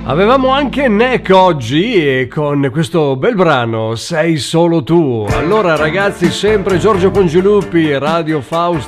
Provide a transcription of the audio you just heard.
Avevamo anche Neck oggi e con questo bel brano Sei solo tu. Allora ragazzi, sempre Giorgio Congiuluppi, Radio Faust.